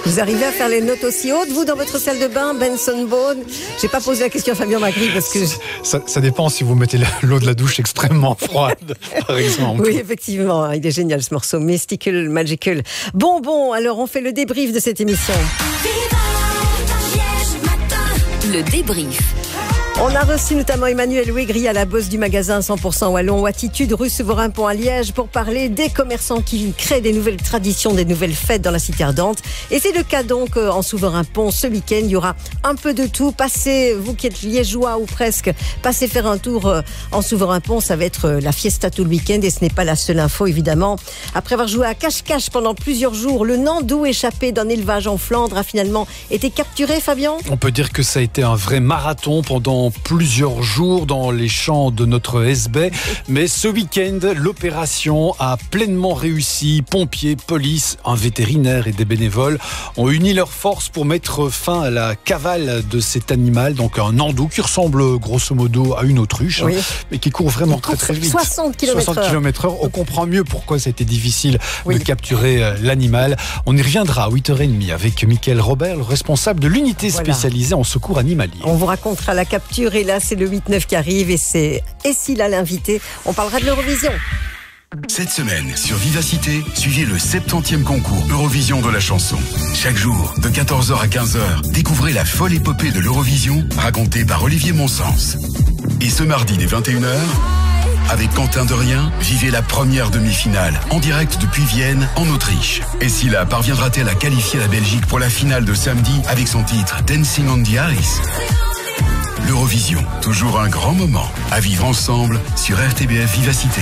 Vous arrivez à faire les notes aussi hautes, vous, dans votre salle de bain, Benson Boone? J'ai pas posé la question à Fabien Magri parce que... Ça dépend si vous mettez l'eau de la douche extrêmement froide, par exemple. Oui, effectivement, il est génial ce morceau, Mystical, Magical. Bon, alors on fait le débrief de cette émission. Le débrief. On a reçu notamment Emmanuel Wegri, la boss du magasin 100% Wallon ou Attitude, rue Souverain-Pont à Liège, pour parler des commerçants qui créent des nouvelles traditions, des nouvelles fêtes dans la cité ardente. Et c'est le cas donc en Souverain-Pont ce week-end. Il y aura un peu de tout. Passez, vous qui êtes liégeois ou presque, passez faire un tour en Souverain-Pont. Ça va être la fiesta tout le week-end et ce n'est pas la seule info évidemment. Après avoir joué à cache-cache pendant plusieurs jours, le Nandou échappé d'un élevage en Flandre a finalement été capturé, Fabien. On peut dire que ça a été un vrai marathon pendant plusieurs jours dans les champs de notre Hesbaye. Mais ce week-end, l'opération a pleinement réussi. Pompiers, police, un vétérinaire et des bénévoles ont uni leurs forces pour mettre fin à la cavale de cet animal. Donc un Nandou qui ressemble grosso modo à une autruche, oui, mais qui court vraiment très vite. 60 km/h. On comprend mieux pourquoi ça a été difficile de capturer l'animal. On y reviendra à 8h30 avec Mickaël Robert, le responsable de l'unité spécialisée en secours animalier. On vous racontera la capture et là c'est le 8-9 qui arrive et c'est Essila l'invité. On parlera de l'Eurovision. Cette semaine, sur Vivacité, suivez le 70e concours Eurovision de la chanson. Chaque jour, de 14h à 15h, découvrez la folle épopée de l'Eurovision, racontée par Olivier Monsens. Et ce mardi dès 21h, avec Quentin Derrien, vivez la première demi-finale, en direct depuis Vienne, en Autriche. Essila parviendra-t-elle à qualifier la Belgique pour la finale de samedi avec son titre Dancing on the Ice? L'Eurovision, toujours un grand moment à vivre ensemble sur RTBF Vivacité.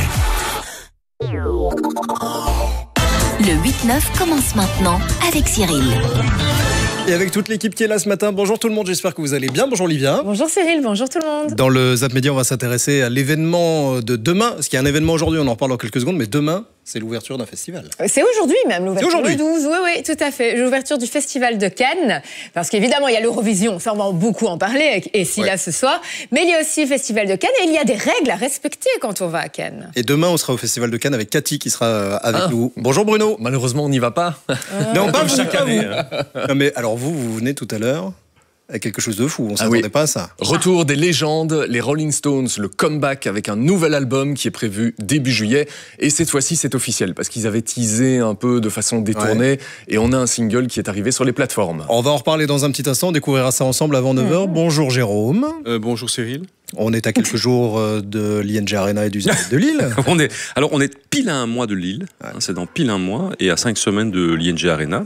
Le 8-9 commence maintenant avec Cyril. Et avec toute l'équipe qui est là ce matin, bonjour tout le monde, j'espère que vous allez bien. Bonjour Livia. Bonjour Cyril, bonjour tout le monde. Dans le Zap Média, on va s'intéresser à l'événement de demain. Parce qu'il y a un événement aujourd'hui, on en reparle dans quelques secondes, mais demain, c'est l'ouverture d'un festival. C'est aujourd'hui même, l'ouverture. C'est aujourd'hui. Le 12, oui, tout à fait. L'ouverture du Festival de Cannes. Parce qu'évidemment, il y a l'Eurovision, ça on va beaucoup en parler, et si là ce soir. Mais il y a aussi le Festival de Cannes, et il y a des règles à respecter quand on va à Cannes. Et demain, on sera au Festival de Cannes avec Cathy qui sera avec nous. Bonjour Bruno. Malheureusement, on n'y va pas. Non, pas chaque année. Non, mais alors vous venez tout à l'heure avec quelque chose de fou, on ne s'attendait pas à ça. Retour des légendes, les Rolling Stones, le comeback avec un nouvel album qui est prévu début juillet. Et cette fois-ci, c'est officiel, parce qu'ils avaient teasé un peu de façon détournée. Et on a un single qui est arrivé sur les plateformes. On va en reparler dans un petit instant, on découvrira ça ensemble avant 9h. Bonjour Jérôme. Bonjour Cyril. On est à quelques jours de l'ING Arena et du Zénith de Lille. on est pile à un mois de Lille, c'est dans pile un mois, et à 5 semaines de l'ING Arena.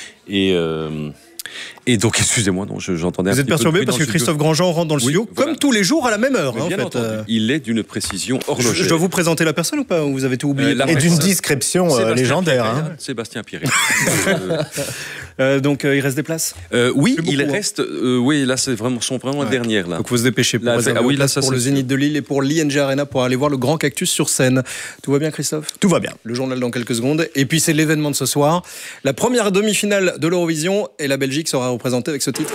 Et donc, excusez-moi, j'entendais un petit peu. Vous êtes perturbé parce que Christophe Grandjean rentre dans le studio comme tous les jours à la même heure. Bien entendu. Il est d'une précision horlogère. Je dois vous présenter la personne ou pas? Vous avez tout oublié? Et d'une discrétion légendaire. Sébastien Piré. Donc il reste des places? Oui, il reste. Oui, là sont vraiment dernières là. Donc vous se dépêchez pour réserver des places pour le Zénith de Lille et pour l'ING Arena pour aller voir le Grand Cactus sur scène. Tout va bien Christophe? Tout va bien. Le journal dans quelques secondes. Et puis c'est l'événement de ce soir. La première demi-finale de l'Eurovision et la Belgique sera représentée avec ce titre.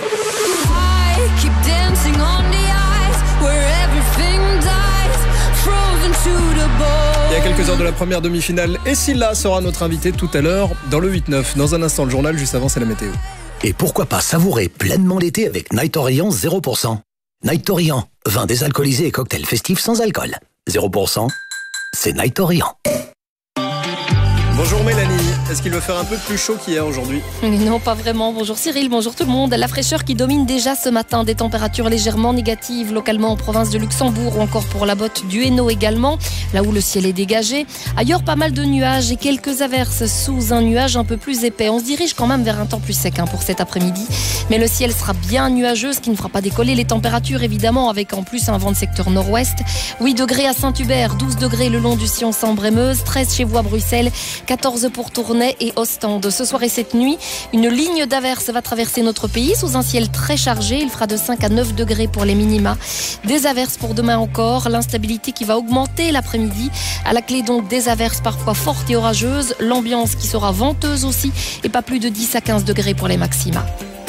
Il y a quelques heures de la première demi-finale, et Essila sera notre invité tout à l'heure dans le 8-9. Dans un instant, le journal, juste avant, c'est la météo. Et pourquoi pas savourer pleinement l'été avec Night Orient 0%. Night Orient, vin désalcoolisé et cocktail festif sans alcool. 0%, c'est Night Orient. Bonjour Mélanie, est-ce qu'il va faire un peu plus chaud qu'hier aujourd'hui? Non, pas vraiment. Bonjour Cyril, bonjour tout le monde. La fraîcheur qui domine déjà ce matin, des températures légèrement négatives localement en province de Luxembourg ou encore pour la botte du Hainaut également, là où le ciel est dégagé. Ailleurs, pas mal de nuages et quelques averses sous un nuage un peu plus épais. On se dirige quand même vers un temps plus sec pour cet après-midi, mais le ciel sera bien nuageux, ce qui ne fera pas décoller les températures évidemment, avec en plus un vent de secteur nord-ouest. 8 degrés à Saint-Hubert, 12 degrés le long du Sion Sambre-et-Meuse, 13 chez vous à Bruxelles, 14 pour Tournai et Ostende. Ce soir et cette nuit, une ligne d'averse va traverser notre pays sous un ciel très chargé. Il fera de 5 à 9 degrés pour les minima. Des averses pour demain encore. L'instabilité qui va augmenter l'après-midi. À la clé donc des averses parfois fortes et orageuses. L'ambiance qui sera venteuse aussi et pas plus de 10 à 15 degrés pour les maxima.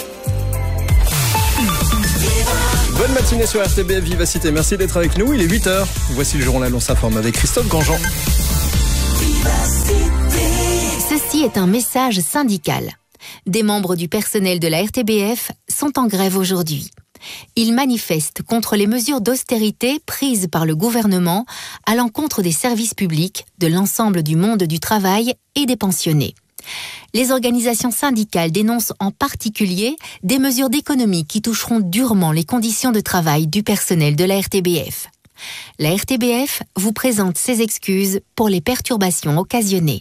Bonne matinée sur RTBF Vivacité. Merci d'être avec nous. Il est 8h. Voici le journal On s'informe avec Christophe Grandjean. Ceci est un message syndical. Des membres du personnel de la RTBF sont en grève aujourd'hui. Ils manifestent contre les mesures d'austérité prises par le gouvernement à l'encontre des services publics, de l'ensemble du monde du travail et des pensionnés. Les organisations syndicales dénoncent en particulier des mesures d'économie qui toucheront durement les conditions de travail du personnel de la RTBF. La RTBF vous présente ses excuses pour les perturbations occasionnées.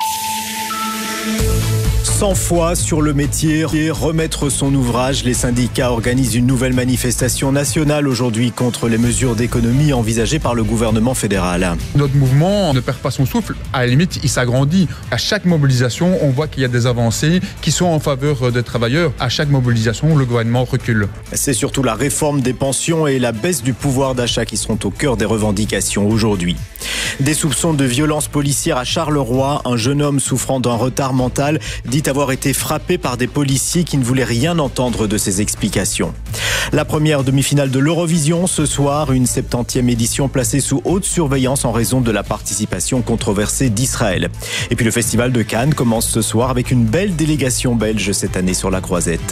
100 fois sur le métier, remettre son ouvrage, les syndicats organisent une nouvelle manifestation nationale aujourd'hui contre les mesures d'économie envisagées par le gouvernement fédéral. Notre mouvement ne perd pas son souffle, à la limite il s'agrandit. À chaque mobilisation, on voit qu'il y a des avancées qui sont en faveur des travailleurs. À chaque mobilisation, le gouvernement recule. C'est surtout la réforme des pensions et la baisse du pouvoir d'achat qui seront au cœur des revendications aujourd'hui. Des soupçons de violence policière à Charleroi, un jeune homme souffrant d'un retard mental dit avoir été frappé par des policiers qui ne voulaient rien entendre de ses explications. La première demi-finale de l'Eurovision ce soir, une 70e édition placée sous haute surveillance en raison de la participation controversée d'Israël. Et puis le festival de Cannes commence ce soir avec une belle délégation belge cette année sur la Croisette.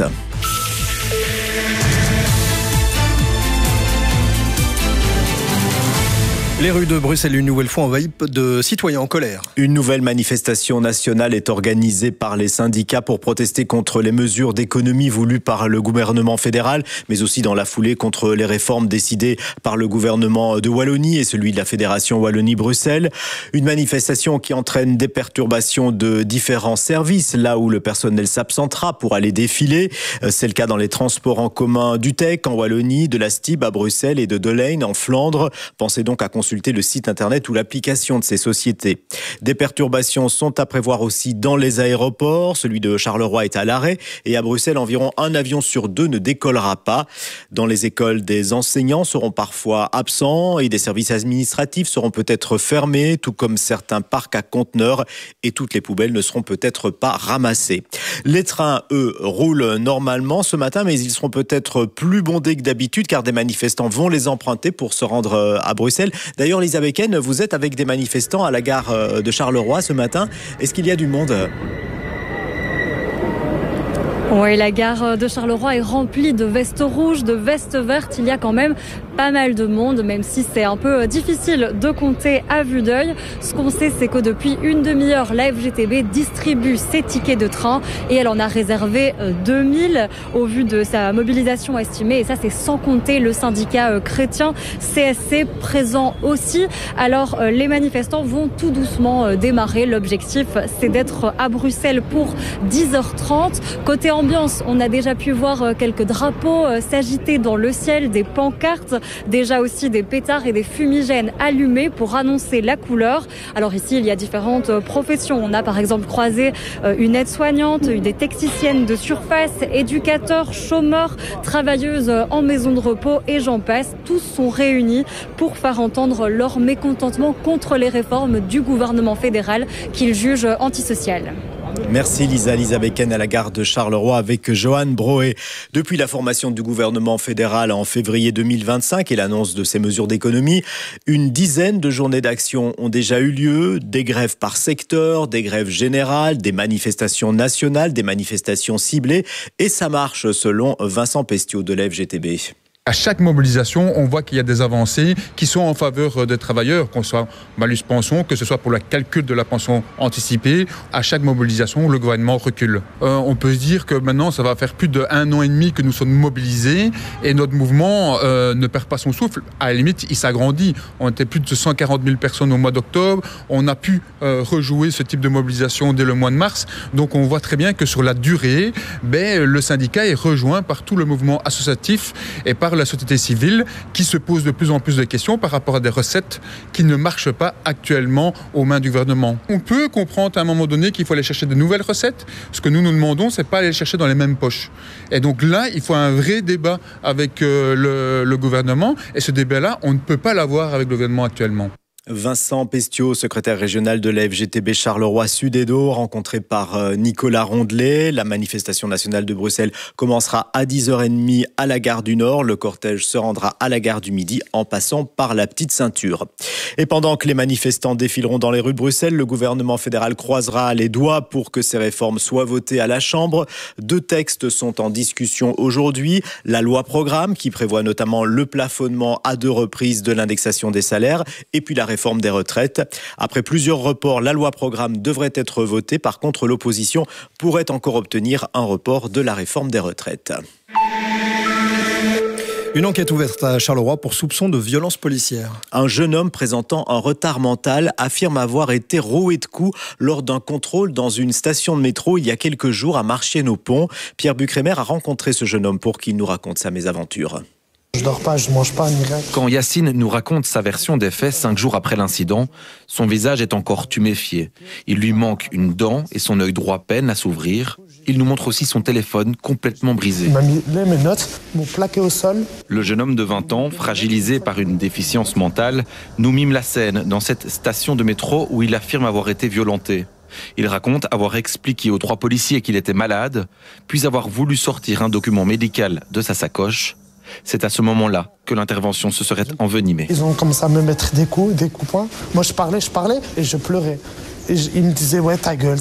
Les rues de Bruxelles, une nouvelle fois envahies de citoyens en colère. Une nouvelle manifestation nationale est organisée par les syndicats pour protester contre les mesures d'économie voulues par le gouvernement fédéral, mais aussi dans la foulée contre les réformes décidées par le gouvernement de Wallonie et celui de la Fédération Wallonie-Bruxelles. Une manifestation qui entraîne des perturbations de différents services, là où le personnel s'absentera pour aller défiler. C'est le cas dans les transports en commun d'Utrecht en Wallonie, de la Stib à Bruxelles et de Delaine en Flandre. Pensez donc à consulter le site internet ou l'application de ces sociétés. Des perturbations sont à prévoir aussi dans les aéroports. Celui de Charleroi est à l'arrêt et à Bruxelles, environ un avion sur 2 ne décollera pas. Dans les écoles, des enseignants seront parfois absents et des services administratifs seront peut-être fermés, tout comme certains parcs à conteneurs, et toutes les poubelles ne seront peut-être pas ramassées. Les trains, eux, roulent normalement ce matin, mais ils seront peut-être plus bondés que d'habitude car des manifestants vont les emprunter pour se rendre à Bruxelles. D'ailleurs, Lisa Becken, vous êtes avec des manifestants à la gare de Charleroi ce matin. Est-ce qu'il y a du monde ? Oui, la gare de Charleroi est remplie de vestes rouges, de vestes vertes. Il y a quand même pas mal de monde, même si c'est un peu difficile de compter à vue d'œil. Ce qu'on sait, c'est que depuis une demi-heure, la FGTB distribue ses tickets de train et elle en a réservé 2000 au vu de sa mobilisation estimée. Et ça, c'est sans compter le syndicat chrétien CSC présent aussi. Alors, les manifestants vont tout doucement démarrer. L'objectif, c'est d'être à Bruxelles pour 10h30. Côté ambiance, on a déjà pu voir quelques drapeaux s'agiter dans le ciel, des pancartes, déjà aussi des pétards et des fumigènes allumés pour annoncer la couleur. Alors ici, il y a différentes professions. On a par exemple croisé une aide-soignante, des techniciennes de surface, éducateurs, chômeurs, travailleuses en maison de repos et j'en passe. Tous sont réunis pour faire entendre leur mécontentement contre les réformes du gouvernement fédéral qu'ils jugent antisociales. Merci Lisa Becken à la gare de Charleroi avec Johan Broé. Depuis la formation du gouvernement fédéral en février 2025 et l'annonce de ces mesures d'économie, une dizaine de journées d'action ont déjà eu lieu. Des grèves par secteur, des grèves générales, des manifestations nationales, des manifestations ciblées. Et ça marche selon Vincent Pestiot de la FGTB. À chaque mobilisation, on voit qu'il y a des avancées qui sont en faveur des travailleurs, qu'on soit malus pension, que ce soit pour le calcul de la pension anticipée. À chaque mobilisation, le gouvernement recule. On peut se dire que maintenant, ça va faire plus d'1 an et demi que nous sommes mobilisés et notre mouvement ne perd pas son souffle. À la limite, il s'agrandit. On était plus de 140 000 personnes au mois d'octobre. On a pu rejouer ce type de mobilisation dès le mois de mars. Donc on voit très bien que sur la durée, le syndicat est rejoint par tout le mouvement associatif et par la société civile qui se pose de plus en plus de questions par rapport à des recettes qui ne marchent pas actuellement aux mains du gouvernement. On peut comprendre à un moment donné qu'il faut aller chercher de nouvelles recettes. Ce que nous demandons, c'est pas aller les chercher dans les mêmes poches. Et donc là, il faut un vrai débat avec le gouvernement. Et ce débat-là, on ne peut pas l'avoir avec le gouvernement actuellement. Vincent Pestiot, secrétaire régional de la FGTB Charleroi Sud-Edo, rencontré par Nicolas Rondelet. La manifestation nationale de Bruxelles commencera à 10h30 à la gare du Nord. Le cortège se rendra à la gare du Midi en passant par la Petite Ceinture. Et pendant que les manifestants défileront dans les rues de Bruxelles, le gouvernement fédéral croisera les doigts pour que ces réformes soient votées à la Chambre. 2 textes sont en discussion aujourd'hui. La loi programme qui prévoit notamment le plafonnement à 2 reprises de l'indexation des salaires et puis la réforme des retraites. Après plusieurs reports, la loi programme devrait être votée. Par contre, l'opposition pourrait encore obtenir un report de la réforme des retraites. Une enquête ouverte à Charleroi pour soupçon de violence policière. Un jeune homme présentant un retard mental affirme avoir été roué de coups lors d'un contrôle dans une station de métro il y a quelques jours à Marchienne-au-Pont. Pierre Bucrémer a rencontré ce jeune homme pour qu'il nous raconte sa mésaventure. Je dors pas, je mange pas, ni rien. Quand Yacine nous raconte sa version des faits 5 jours après l'incident, son visage est encore tuméfié. Il lui manque une dent et son œil droit peine à s'ouvrir. Il nous montre aussi son téléphone complètement brisé. Il m'a mis mes notes, m'ont plaqué au sol. Le jeune homme de 20 ans, fragilisé par une déficience mentale, nous mime la scène dans cette station de métro où il affirme avoir été violenté. Il raconte avoir expliqué aux 3 policiers qu'il était malade, puis avoir voulu sortir un document médical de sa sacoche. C'est à ce moment-là que l'intervention se serait envenimée. Ils ont commencé à me mettre des coups poing. Moi je parlais et je pleurais. Et ils me disaient ouais ta gueule.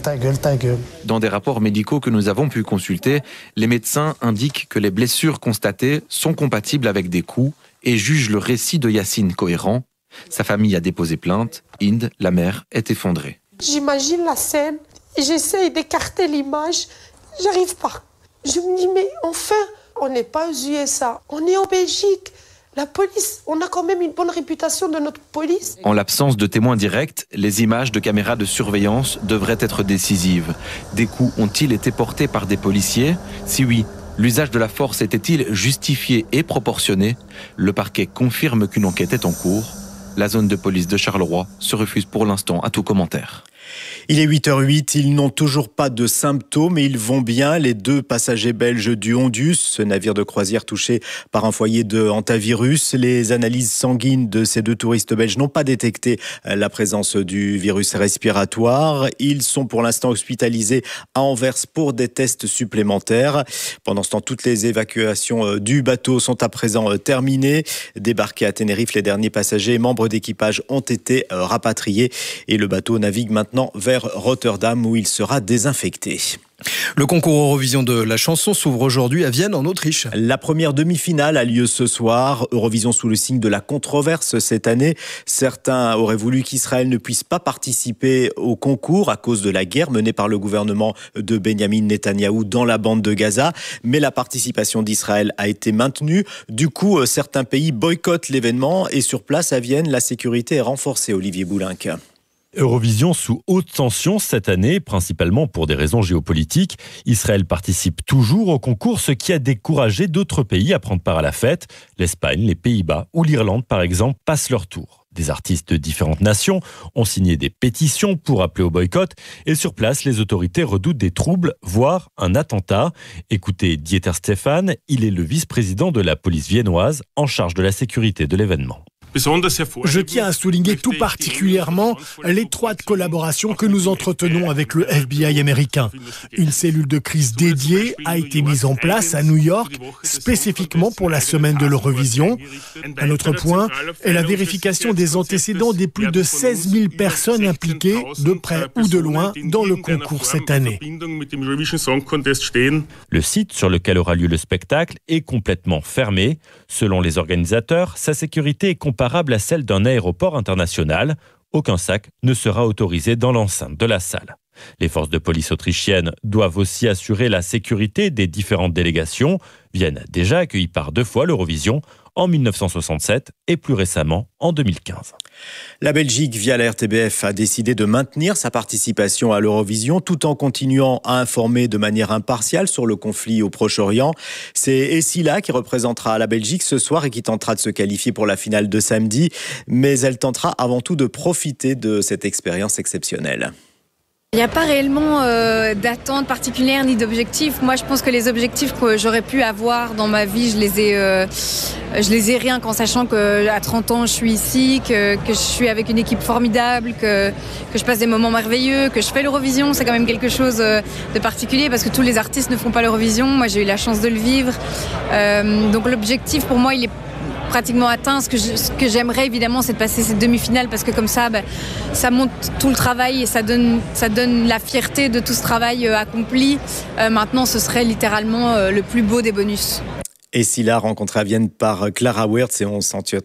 Dans des rapports médicaux que nous avons pu consulter, les médecins indiquent que les blessures constatées sont compatibles avec des coups et jugent le récit de Yacine cohérent. Sa famille a déposé plainte. Inde, la mère, est effondrée. J'imagine la scène et j'essaye d'écarter l'image. J'arrive pas. Je me dis mais enfin, on n'est pas aux USA, on est en Belgique. La police, on a quand même une bonne réputation de notre police. En l'absence de témoins directs, les images de caméras de surveillance devraient être décisives. Des coups ont-ils été portés par des policiers? Si oui, l'usage de la force était-il justifié et proportionné? Le parquet confirme qu'une enquête est en cours. La zone de police de Charleroi se refuse pour l'instant à tout commentaire. Il est 8h08, ils n'ont toujours pas de symptômes et ils vont bien. Les 2 passagers belges du Hondus, ce navire de croisière touché par un foyer de hantavirus. Les analyses sanguines de ces 2 touristes belges n'ont pas détecté la présence du virus respiratoire. Ils sont pour l'instant hospitalisés à Anvers pour des tests supplémentaires. Pendant ce temps, toutes les évacuations du bateau sont à présent terminées. Débarqués à Tenerife, les derniers passagers et membres d'équipage ont été rapatriés et le bateau navigue maintenant vers Rotterdam où il sera désinfecté. Le concours Eurovision de la chanson s'ouvre aujourd'hui à Vienne en Autriche. La première demi-finale a lieu ce soir. Eurovision sous le signe de la controverse cette année. Certains auraient voulu qu'Israël ne puisse pas participer au concours à cause de la guerre menée par le gouvernement de Benjamin Netanyahou dans la bande de Gaza. Mais la participation d'Israël a été maintenue. Du coup, certains pays boycottent l'événement et sur place à Vienne, la sécurité est renforcée. Olivier Boulinck. Eurovision sous haute tension cette année, principalement pour des raisons géopolitiques. Israël participe toujours au concours, ce qui a découragé d'autres pays à prendre part à la fête. L'Espagne, les Pays-Bas ou l'Irlande, par exemple, passent leur tour. Des artistes de différentes nations ont signé des pétitions pour appeler au boycott et sur place, les autorités redoutent des troubles, voire un attentat. Écoutez Dieter Stephan, il est le vice-président de la police viennoise en charge de la sécurité de l'événement. Je tiens à souligner tout particulièrement l'étroite collaboration que nous entretenons avec le FBI américain. Une cellule de crise dédiée a été mise en place à New York, spécifiquement pour la semaine de l'Eurovision. Un autre point est la vérification des antécédents des plus de 16 000 personnes impliquées, de près ou de loin, dans le concours cette année. Le site sur lequel aura lieu le spectacle est complètement fermé. Selon les organisateurs, sa sécurité est comparable à celle d'un aéroport international. Aucun sac ne sera autorisé dans l'enceinte de la salle. Les forces de police autrichiennes doivent aussi assurer la sécurité des différentes délégations. Vienne a déjà accueilli par 2 fois l'Eurovision, en 1967 et plus récemment en 2015. La Belgique, via la RTBF, a décidé de maintenir sa participation à l'Eurovision tout en continuant à informer de manière impartiale sur le conflit au Proche-Orient. C'est Essila qui représentera la Belgique ce soir et qui tentera de se qualifier pour la finale de samedi. Mais elle tentera avant tout de profiter de cette expérience exceptionnelle. Il n'y a pas réellement d'attente particulière ni d'objectifs. Moi, je pense que les objectifs que j'aurais pu avoir dans ma vie, je les ai rien qu'en sachant qu'à 30 ans, je suis ici, que je suis avec une équipe formidable, que je passe des moments merveilleux, que je fais l'Eurovision. C'est quand même quelque chose de particulier parce que tous les artistes ne font pas l'Eurovision. Moi, j'ai eu la chance de le vivre. Donc l'objectif, pour moi, il est pratiquement atteint. Ce que j'aimerais évidemment, c'est de passer cette demi-finale parce que comme ça, ça montre tout le travail et ça donne la fierté de tout ce travail accompli. Maintenant, ce serait littéralement le plus beau des bonus. Esila, rencontrée à Vienne par Clara Wirtz, et on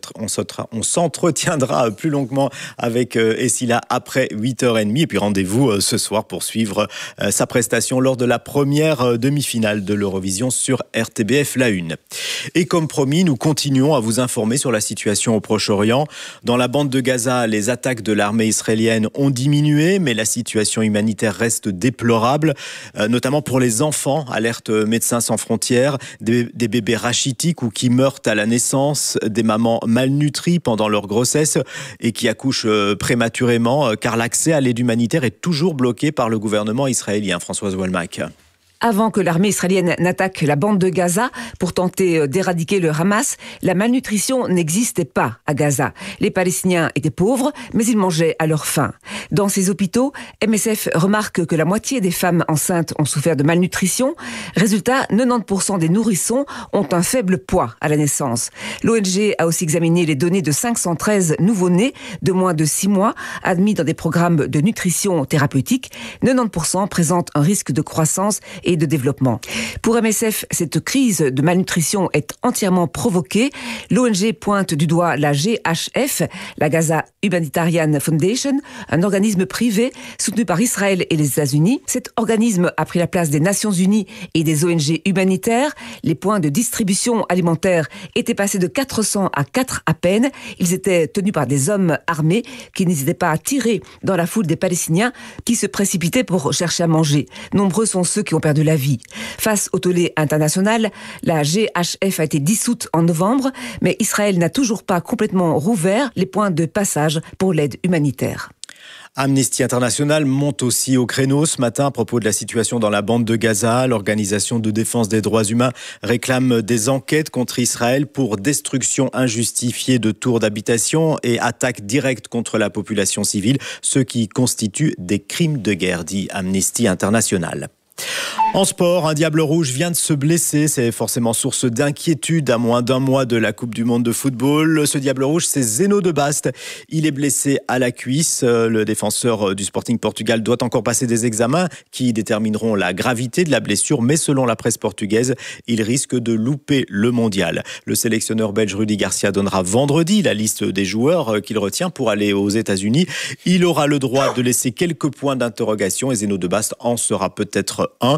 s'entretiendra plus longuement avec Esila après 8h30. Et puis rendez-vous ce soir pour suivre sa prestation lors de la première demi-finale de l'Eurovision sur RTBF La Une. Et comme promis, nous continuons à vous informer sur la situation au Proche-Orient. Dans la bande de Gaza, les attaques de l'armée israélienne ont diminué, mais la situation humanitaire reste déplorable, notamment pour les enfants, alerte Médecins sans frontières, des bébés rachitiques ou qui meurent à la naissance, des mamans malnutries pendant leur grossesse et qui accouchent prématurément, car l'accès à l'aide humanitaire est toujours bloqué par le gouvernement israélien. Françoise Walmack. Avant que l'armée israélienne n'attaque la bande de Gaza pour tenter d'éradiquer le Hamas, la malnutrition n'existait pas à Gaza. Les Palestiniens étaient pauvres, mais ils mangeaient à leur faim. Dans ces hôpitaux, MSF remarque que la moitié des femmes enceintes ont souffert de malnutrition. Résultat, 90% des nourrissons ont un faible poids à la naissance. L'ONG a aussi examiné les données de 513 nouveau-nés de moins de 6 mois admis dans des programmes de nutrition thérapeutique. 90% présentent un risque de croissance et de développement. Pour MSF, cette crise de malnutrition est entièrement provoquée. L'ONG pointe du doigt la GHF, la Gaza Humanitarian Foundation, un organisme privé soutenu par Israël et les États-Unis. Cet organisme a pris la place des Nations Unies et des ONG humanitaires. Les points de distribution alimentaire étaient passés de 400 à 4 à peine. Ils étaient tenus par des hommes armés qui n'hésitaient pas à tirer dans la foule des Palestiniens qui se précipitaient pour chercher à manger. Nombreux sont ceux qui ont perdu la vie. Face au tollé international, la GHF a été dissoute en novembre, mais Israël n'a toujours pas complètement rouvert les points de passage pour l'aide humanitaire. Amnesty International monte aussi au créneau ce matin à propos de la situation dans la bande de Gaza. L'organisation de défense des droits humains réclame des enquêtes contre Israël pour destruction injustifiée de tours d'habitation et attaques directes contre la population civile, ce qui constitue des crimes de guerre, dit Amnesty International. En sport, un Diable Rouge vient de se blesser. C'est forcément source d'inquiétude à moins d'un mois de la Coupe du Monde de football. Ce Diable Rouge, c'est Zeno de Baste. Il est blessé à la cuisse. Le défenseur du Sporting Portugal doit encore passer des examens qui détermineront la gravité de la blessure. Mais selon la presse portugaise, il risque de louper le mondial. Le sélectionneur belge Rudi Garcia donnera vendredi la liste des joueurs qu'il retient pour aller aux États-Unis. Il aura le droit de laisser quelques points d'interrogation et Zeno de Baste en sera peut-être un.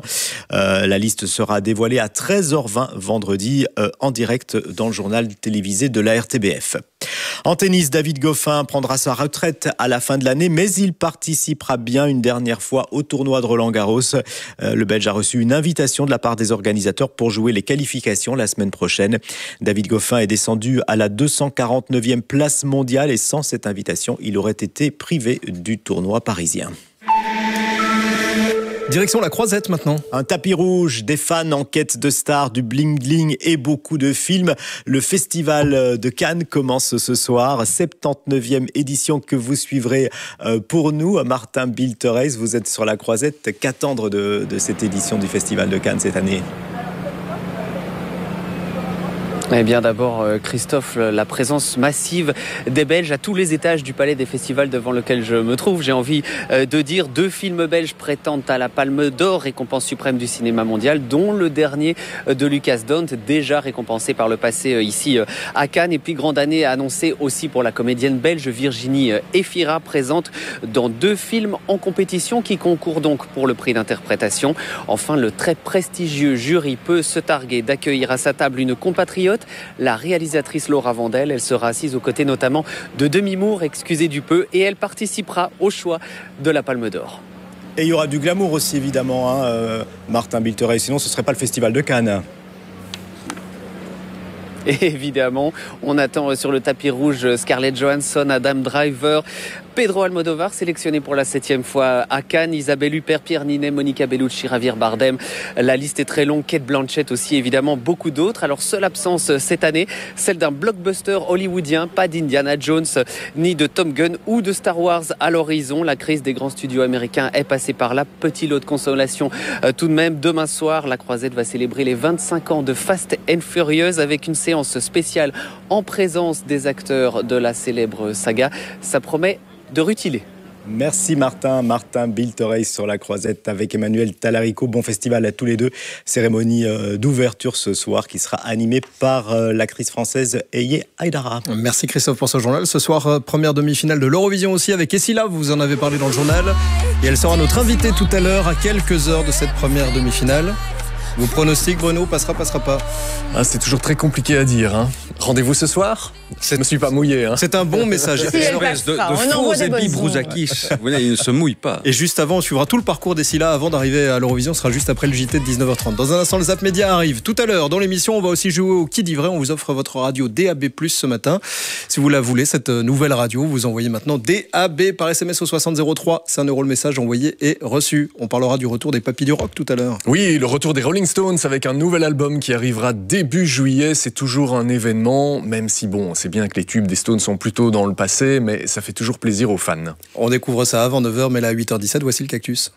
La liste sera dévoilée à 13h20 vendredi en direct dans le journal télévisé de la RTBF. En tennis, David Goffin prendra sa retraite à la fin de l'année, mais il participera bien une dernière fois au tournoi de Roland-Garros. Le Belge a reçu une invitation de la part des organisateurs pour jouer les qualifications la semaine prochaine. David Goffin est descendu à la 249e place mondiale et sans cette invitation, il aurait été privé du tournoi parisien. Direction la Croisette maintenant. Un tapis rouge, des fans en quête de stars, du bling-bling et beaucoup de films. Le festival de Cannes commence ce soir, 79e édition que vous suivrez pour nous. Martin Biltereis, vous êtes sur la Croisette. Qu'attendre de cette édition du festival de Cannes cette année ? Eh bien d'abord, Christophe, la présence massive des Belges à tous les étages du palais des festivals devant lequel je me trouve. J'ai envie de dire 2 films belges prétendent à la Palme d'Or, récompense suprême du cinéma mondial, dont le dernier de Lucas Dont, déjà récompensé par le passé ici à Cannes. Et puis grande année annoncée aussi pour la comédienne belge Virginie Efira, présente dans 2 films en compétition qui concourent donc pour le prix d'interprétation. Enfin, le très prestigieux jury peut se targuer d'accueillir à sa table une compatriote, la réalisatrice Laura Vandel. Elle sera assise aux côtés notamment de Demi Moore, excusez du peu, et elle participera au choix de la Palme d'Or. Et il y aura du glamour aussi évidemment, Martin Biltereis, sinon ce ne serait pas le festival de Cannes. Et évidemment, on attend sur le tapis rouge Scarlett Johansson, Adam Driver, Pedro Almodovar, sélectionné pour la 7e fois à Cannes. Isabelle Huppert, Pierre Ninet, Monica Bellucci, Javier Bardem. La liste est très longue. Cate Blanchett aussi, évidemment, beaucoup d'autres. Alors, seule absence cette année, celle d'un blockbuster hollywoodien, pas d'Indiana Jones, ni de Tom Gunn ou de Star Wars à l'horizon. La crise des grands studios américains est passée par là. Petit lot de consolation tout de même. Demain soir, la Croisette va célébrer les 25 ans de Fast and Furious avec une séance spéciale en présence des acteurs de la célèbre saga. Ça promet de rutiler. Merci Martin. Martin Bilterey sur la Croisette avec Emmanuel Talarico. Bon festival à tous les deux. Cérémonie d'ouverture ce soir qui sera animée par l'actrice française Eye Aïdara. Merci Christophe pour ce journal. Ce soir, première demi-finale de l'Eurovision aussi avec Essila. Vous en avez parlé dans le journal. Et elle sera notre invitée tout à l'heure à quelques heures de cette première demi-finale. Vos pronostics, Bruno, passera pas? C'est toujours très compliqué à dire. Hein. Rendez-vous ce soir. Je me suis pas mouillé. Hein. C'est un bon message. Espèce de faux Ebi Brouzakis. Il ne se mouille pas. Et juste avant, on suivra tout le parcours d'Essila avant d'arriver à l'Eurovision. Ce sera juste après le JT de 19h30. Dans un instant, le Zap Média arrive. Tout à l'heure, dans l'émission, on va aussi jouer au Qui dit vrai. On vous offre votre radio DAB+, ce matin. Si vous la voulez, cette nouvelle radio, vous envoyez maintenant DAB par SMS au 6003. C'est €1 le message envoyé et reçu. On parlera du retour des Papis du Rock tout à l'heure. Oui, le retour des Rolling Stones avec un nouvel album qui arrivera début juillet. C'est toujours un événement, même si bon, c'est bien que les tubes des Stones sont plutôt dans le passé, mais ça fait toujours plaisir aux fans. On découvre ça avant 9h, mais là à 8h17, voici le Cactus.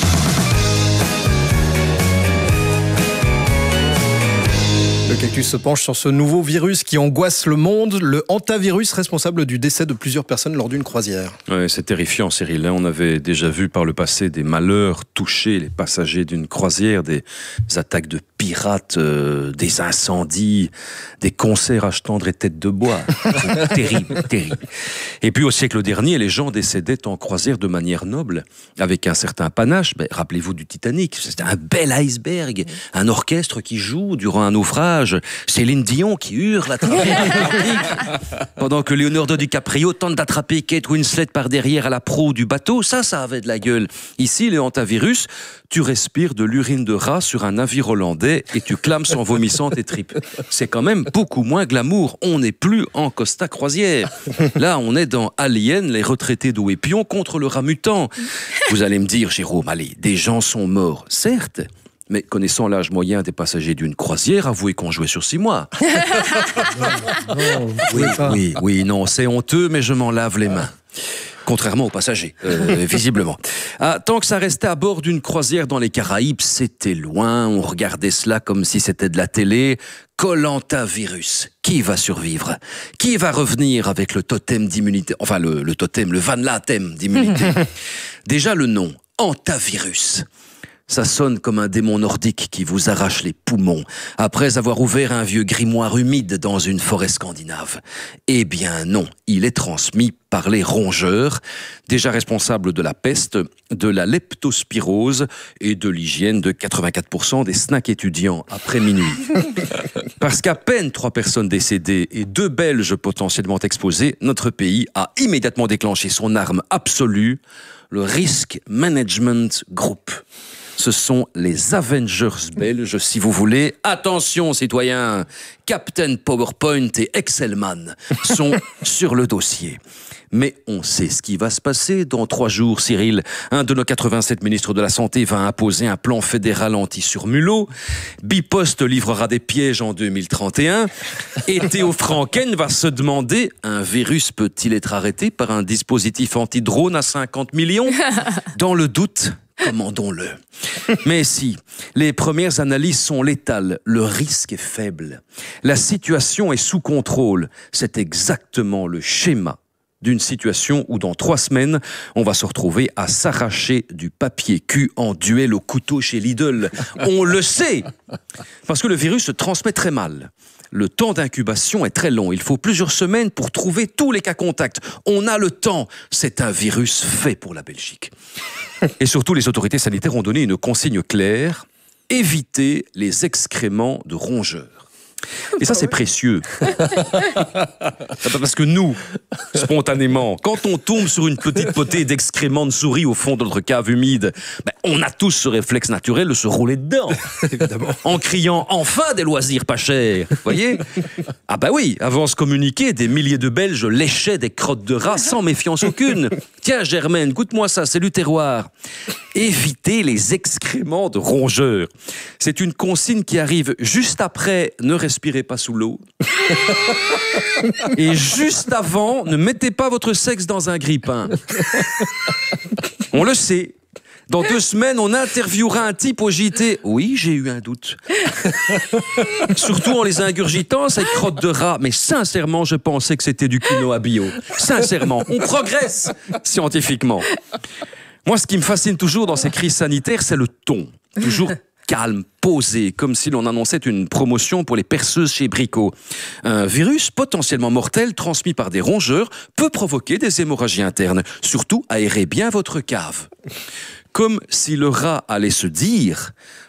Le Cactus se penche sur ce nouveau virus qui angoisse le monde, le hantavirus responsable du décès de plusieurs personnes lors d'une croisière. Ouais, c'est terrifiant, Cyril. On avait déjà vu par le passé des malheurs toucher les passagers d'une croisière, des attaques de pirates, des incendies, des concerts à tendre et tête de bois. Terrible, terrible. Et puis au siècle dernier, les gens décédaient en croisière de manière noble, avec un certain panache. Rappelez-vous du Titanic, c'était un bel iceberg, un orchestre qui joue durant un naufrage. Céline Dion qui hurle à travers l'Atlantique, pendant que Leonardo DiCaprio tente d'attraper Kate Winslet par derrière à la proue du bateau. Ça avait de la gueule. Ici, le hantavirus, tu respires de l'urine de rat sur un navire hollandais et tu clames en vomissant tes tripes. C'est quand même beaucoup moins glamour. On n'est plus en Costa Croisière. Là, on est dans Alien, les retraités d'eau et pion contre le rat mutant. Vous allez me dire, Jérôme, allez, des gens sont morts, certes. Mais connaissant l'âge moyen des passagers d'une croisière, avouez qu'on jouait sur 6 mois. Oui, non, c'est honteux, mais je m'en lave les mains. Contrairement aux passagers, visiblement. Tant que ça restait à bord d'une croisière dans les Caraïbes, c'était loin, on regardait cela comme si c'était de la télé. Koh-Lanta-virus, qui va survivre? Qui va revenir avec le totem d'immunité? Enfin, le totem, le Van Latem d'immunité. Déjà le nom, hantavirus. Ça sonne comme un démon nordique qui vous arrache les poumons après avoir ouvert un vieux grimoire humide dans une forêt scandinave. Eh bien non, il est transmis par les rongeurs, déjà responsables de la peste, de la leptospirose et de l'hygiène de 84% des snacks étudiants après minuit. Parce qu'à peine 3 personnes décédées et 2 Belges potentiellement exposés, notre pays a immédiatement déclenché son arme absolue, le Risk Management Group. Ce sont les Avengers belges, si vous voulez. Attention, citoyens, Captain PowerPoint et Excelman sont sur le dossier. Mais on sait ce qui va se passer dans 3 jours, Cyril. Un de nos 87 ministres de la Santé va imposer un plan fédéral anti-surmulot. Bipost livrera des pièges en 2031. Et Théo Franken va se demander, un virus peut-il être arrêté par un dispositif anti-drone à 50 millions? Dans le doute, commandons-le. Mais si, les premières analyses sont létales, le risque est faible. La situation est sous contrôle. C'est exactement le schéma d'une situation où dans 3 semaines, on va se retrouver à s'arracher du papier cul en duel au couteau chez Lidl. On le sait, parce que le virus se transmet très mal. Le temps d'incubation est très long. Il faut plusieurs semaines pour trouver tous les cas contacts. On a le temps. C'est un virus fait pour la Belgique. Et surtout, les autorités sanitaires ont donné une consigne claire. Évitez les excréments de rongeurs. Et ça, c'est précieux. Parce que nous, spontanément, quand on tombe sur une petite potée d'excréments de souris au fond de notre cave humide, on a tous ce réflexe naturel de se rouler dedans. Évidemment. En criant « Enfin des loisirs pas chers !» Vous voyez ? Ah bah oui, avant ce communiqué, des milliers de Belges léchaient des crottes de rats sans méfiance aucune. Tiens Germaine, goûte-moi ça, c'est du terroir. Évitez les excréments de rongeurs. C'est une consigne qui arrive juste après « Ne respirez pas sous l'eau ». Et juste avant, ne mettez pas votre sexe dans un grille-pain. On le sait. Dans 2 semaines, on interviewera un type au JT. Oui, j'ai eu un doute. Surtout en les ingurgitant, cette crotte de rat. Mais sincèrement, je pensais que c'était du quinoa bio. Sincèrement, on progresse scientifiquement. Moi, ce qui me fascine toujours dans ces crises sanitaires, c'est le ton. Toujours calme, posé, comme si l'on annonçait une promotion pour les perceuses chez Brico. Un virus potentiellement mortel transmis par des rongeurs peut provoquer des hémorragies internes. Surtout, aérez bien votre cave. Comme si le rat allait se dire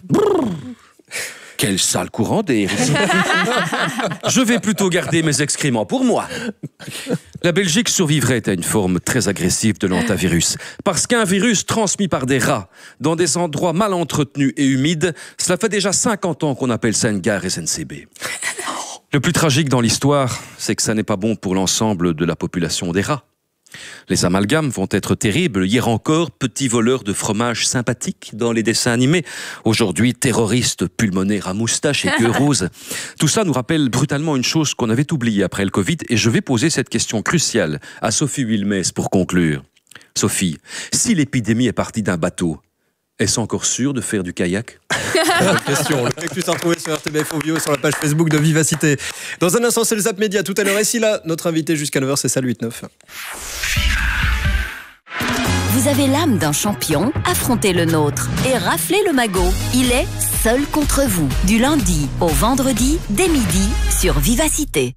« Quel sale courant d'air ici. Je vais plutôt garder mes excréments pour moi. » La Belgique survivrait à une forme très agressive de l'hantavirus. Parce qu'un virus transmis par des rats dans des endroits mal entretenus et humides, cela fait déjà 50 ans qu'on appelle ça une gare SNCB. Le plus tragique dans l'histoire, c'est que ça n'est pas bon pour l'ensemble de la population des rats. Les amalgames vont être terribles. Hier encore, petit voleur de fromage sympathique dans les dessins animés. Aujourd'hui, terroriste pulmonaire à moustache et queue rose. Tout ça nous rappelle brutalement une chose qu'on avait oubliée après le Covid. Et je vais poser cette question cruciale à Sophie Wilmès pour conclure. Sophie, si l'épidémie est partie d'un bateau, est-ce encore sûr de faire du kayak ? Question. Le Cactus à retrouver sur RTBF Audio et sur la page Facebook de Vivacité. Dans un instant, c'est le Zap Média. Tout à l'heure, ici, là, notre invité jusqu'à 9h, c'est Salut 8-9. Vous avez l'âme d'un champion, affrontez le nôtre et raflez le magot. Il est seul contre vous. Du lundi au vendredi, dès midi, sur Vivacité.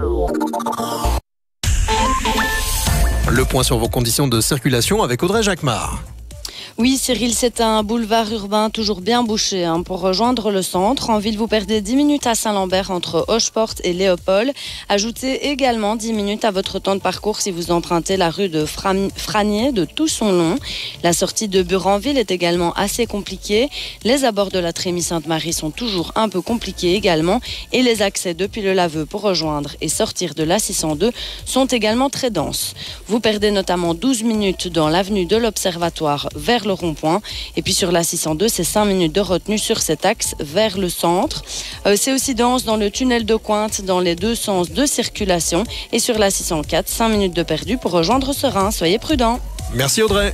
Le point sur vos conditions de circulation avec Audrey Jacquemart. Oui, Cyril, c'est un boulevard urbain toujours bien bouché. Pour rejoindre le centre, en ville, vous perdez 10 minutes à Saint-Lambert entre Hocheporte et Léopold. Ajoutez également 10 minutes à votre temps de parcours si vous empruntez la rue de Franier de tout son long. La sortie de Buranville est également assez compliquée. Les abords de la Trémy-Sainte-Marie sont toujours un peu compliqués également. Et les accès depuis le Laveu pour rejoindre et sortir de la 602 sont également très denses. Vous perdez notamment 12 minutes dans l'avenue de l'Observatoire vers le rond-point. Et puis sur la 602, c'est 5 minutes de retenue sur cet axe vers le centre. C'est aussi dense dans le tunnel de Cointe dans les 2 sens de circulation. Et sur la 604, 5 minutes de perdu pour rejoindre Serein. Soyez prudents. Merci Audrey.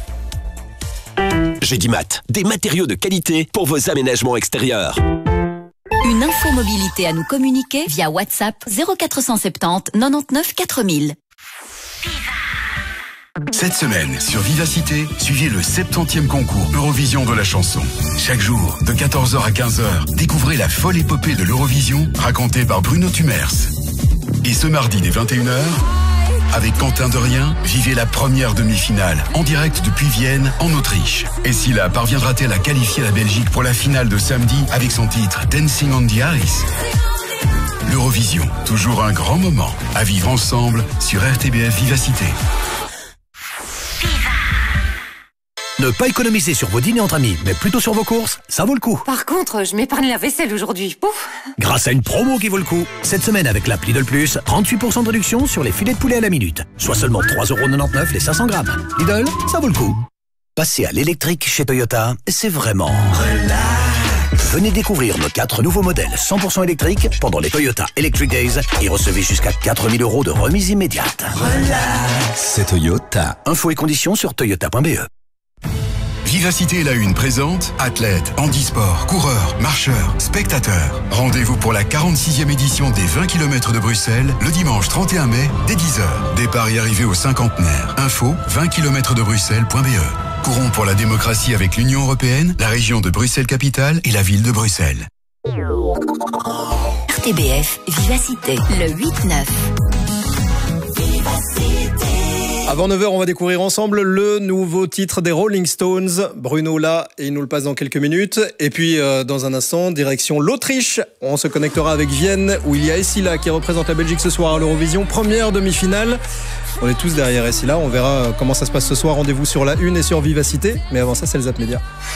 Gédimat, des matériaux de qualité pour vos aménagements extérieurs. Une info mobilité à nous communiquer via WhatsApp 0470 99 4000. Cette semaine, sur Vivacité, suivez le 70e concours Eurovision de la chanson. Chaque jour, de 14h à 15h, découvrez la folle épopée de l'Eurovision, racontée par Bruno Tumers. Et ce mardi dès 21h, avec Quentin Derrien, vivez la première demi-finale, en direct depuis Vienne, en Autriche. Et Scylla parviendra-t-elle à qualifier la Belgique pour la finale de samedi avec son titre Dancing on the Ice ? L'Eurovision, toujours un grand moment, à vivre ensemble sur RTBF Vivacité. Ne pas économiser sur vos dîners entre amis, mais plutôt sur vos courses, ça vaut le coup. Par contre, je m'épargne la vaisselle aujourd'hui. Pouf. Grâce à une promo qui vaut le coup. Cette semaine, avec l'appli Lidl Plus, 38% de réduction sur les filets de poulet à la minute. Soit seulement 3,99€ les 500 grammes. Lidl, ça vaut le coup. Passer à l'électrique chez Toyota, c'est vraiment relax. Venez découvrir nos 4 nouveaux modèles 100% électriques pendant les Toyota Electric Days et recevez jusqu'à 4 000 € de remise immédiate. Relax. C'est Toyota. Infos et conditions sur toyota.be. Vivacité est la une présente athlètes, handisport, coureurs, marcheurs, spectateurs. Rendez-vous pour la 46e édition des 20 km de Bruxelles le dimanche 31 mai dès 10h. Départ et arrivée au cinquantenaire. Info 20km-de-Bruxelles.be. Courons pour la démocratie avec l'Union européenne, la région de Bruxelles-Capitale et la ville de Bruxelles. RTBF Vivacité, le 8-9. Avant 9h, on va découvrir ensemble le nouveau titre des Rolling Stones. Bruno là, et il nous le passe dans quelques minutes. Et puis, dans un instant, direction l'Autriche. On se connectera avec Vienne, où il y a Essila qui représente la Belgique ce soir à l'Eurovision. Première demi-finale. On est tous derrière Essila. On verra comment ça se passe ce soir. Rendez-vous sur la Une et sur Vivacité. Mais avant ça, c'est le Zap Média.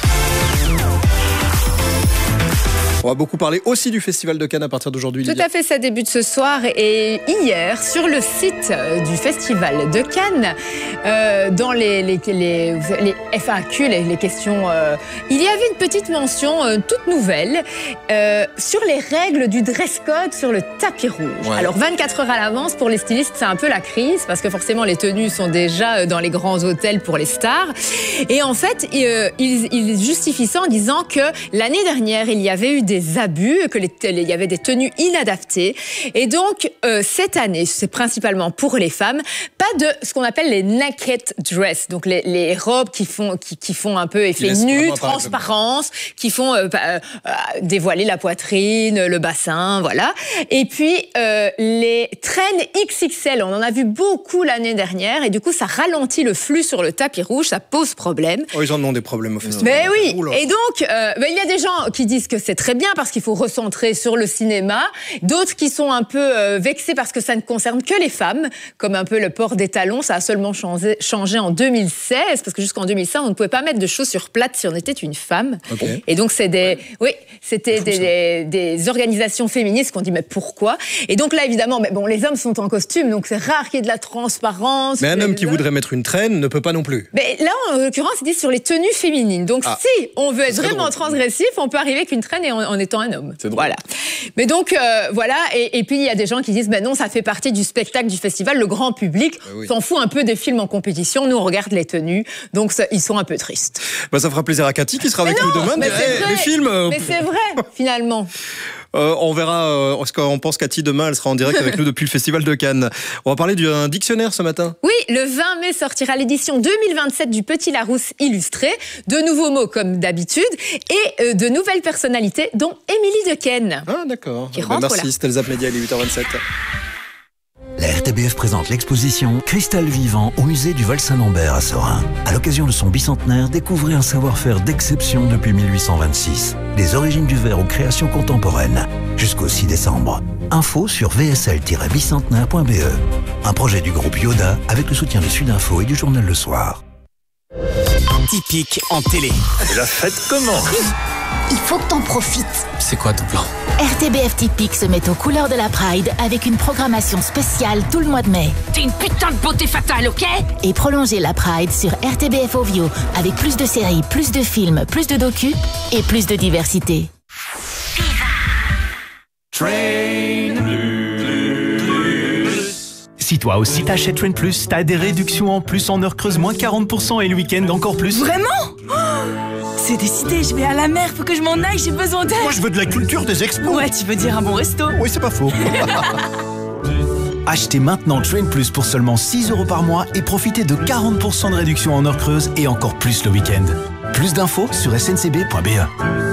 On va beaucoup parler aussi du Festival de Cannes à partir d'aujourd'hui. Tout à fait, ça débute ce soir et hier sur le site du Festival de Cannes, dans les FAQ, les questions, il y avait une petite mention toute nouvelle sur les règles du dress code sur le tapis rouge. Ouais. Alors 24 heures à l'avance pour les stylistes, c'est un peu la crise parce que forcément les tenues sont déjà dans les grands hôtels pour les stars. Et en fait, ils justifient ça en disant que l'année dernière, il y avait eu des abus, il y avait des tenues inadaptées. Et donc, cette année, c'est principalement pour les femmes, pas de ce qu'on appelle les naked dress, donc les robes qui font un peu effet nu, transparence, qui font dévoiler la poitrine, le bassin, voilà. Et puis, les traînes XXL, on en a vu beaucoup l'année dernière, et du coup, ça ralentit le flux sur le tapis rouge, ça pose problème. Oh, ils en ont des problèmes au festival. Mais oui, et donc, il y a des gens qui disent que c'est très bien parce qu'il faut recentrer sur le cinéma, d'autres qui sont un peu vexés parce que ça ne concerne que les femmes, comme un peu le port des talons, ça a seulement changé en 2016, parce que jusqu'en 2016, on ne pouvait pas mettre de chaussures plates si on était une femme. Okay. Et donc, c'était des organisations féministes qui ont dit, mais pourquoi? Et donc là, évidemment, les hommes sont en costume, donc c'est rare qu'il y ait de la transparence. Mais un homme qui voudrait mettre une traîne ne peut pas non plus. Mais là, en l'occurrence, ils disent sur les tenues féminines. Donc, si on veut être vraiment transgressif, on peut arriver avec une traîne et en étant un homme. Voilà. Mais donc, voilà. Et puis, il y a des gens qui disent, non, ça fait partie du spectacle du festival. Le grand public s'en fout un peu des films en compétition. Nous, on regarde les tenues. Donc, ils sont un peu tristes. Ça fera plaisir à Cathy qui sera avec nous demain. Mais les films. Mais c'est vrai, finalement. On verra ce qu'on pense. Cathy, demain, elle sera en direct avec nous depuis le Festival de Cannes. On va parler d'un dictionnaire ce matin. Oui, le 20 mai sortira l'édition 2027 du Petit Larousse illustré. De nouveaux mots comme d'habitude et de nouvelles personnalités, dont Émilie Dequesne. Ah, d'accord. Merci, c'était le Zap Média, il est 8h27. La RTBF présente l'exposition Cristal vivant au musée du Val-Saint-Lambert à Sorin. À l'occasion de son bicentenaire, découvrez un savoir-faire d'exception depuis 1826. Des origines du verre aux créations contemporaines. Jusqu'au 6 décembre. Info sur vsl-bicentenaire.be. Un projet du groupe Yoda avec le soutien de Sudinfo et du journal Le Soir. Typique en télé. Et la fête commence. Il faut que t'en profites. C'est quoi ton plan? RTBF Typique se met aux couleurs de la Pride avec une programmation spéciale tout le mois de mai. T'es une putain de beauté fatale, ok? Et prolongez la Pride sur RTBF Ovio avec plus de séries, plus de films, plus de docus et plus de diversité. Si toi aussi t'achètes Train Plus, t'as des réductions en plus en heure creuse, moins 40% et le week-end encore plus. Vraiment? C'est décidé, je vais à la mer, faut que je m'en aille, j'ai besoin d'aide. Moi je veux de la culture des expos. Ouais, tu veux dire un bon resto? Oui, c'est pas faux. Achetez maintenant Train Plus pour seulement 6 € par mois et profitez de 40% de réduction en heure creuse et encore plus le week-end. Plus d'infos sur sncb.be.